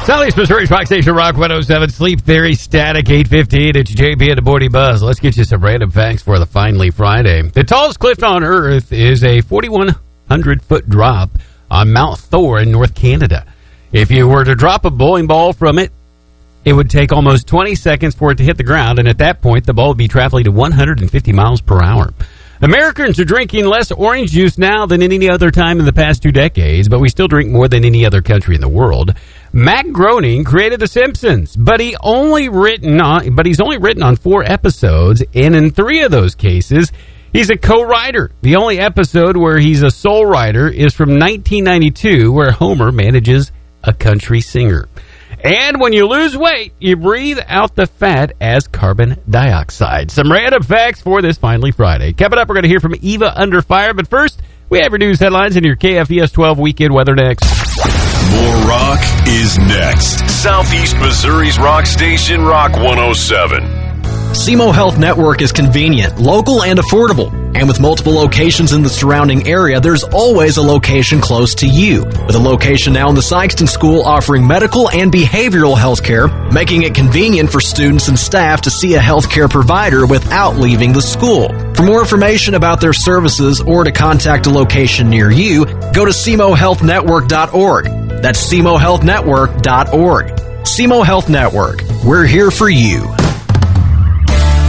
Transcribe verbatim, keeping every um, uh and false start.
Southeast Missouri's Rock Station, Rock one oh seven, Sleep Theory, Static eight fifteen. It's J P and the Morning Buzz. Let's get you some random facts for the Finally Friday. The tallest cliff on Earth is a forty-one hundred foot drop on Mount Thor in North Canada. If you were to drop a bowling ball from it, it would take almost twenty seconds for it to hit the ground, and at that point, the ball would be traveling at one hundred fifty miles per hour. Americans are drinking less orange juice now than any other time in the past two decades, but we still drink more than any other country in the world. Matt Groening created The Simpsons, but he only written on, but he's only written on four episodes, and in three of those cases, he's a co-writer. The only episode where he's a sole writer is from nineteen ninety-two, where Homer manages a country singer. And when you lose weight, you breathe out the fat as carbon dioxide. Some random facts for this Finally Friday. Coming up, we're going to hear from Eva Under Fire. But first, we have your news headlines and your K F E S twelve weekend weather next. More rock is next. Southeast Missouri's rock station, Rock one oh seven. S E M O Health Network is convenient, local, and affordable. And with multiple locations in the surrounding area, there's always a location close to you. With a location now in the Sykeston School offering medical and behavioral health care, making it convenient for students and staff to see a health care provider without leaving the school. For more information about their services or to contact a location near you, go to S E M O health network dot org. That's S E M O health network dot org. S E M O Health Network. We're here for you.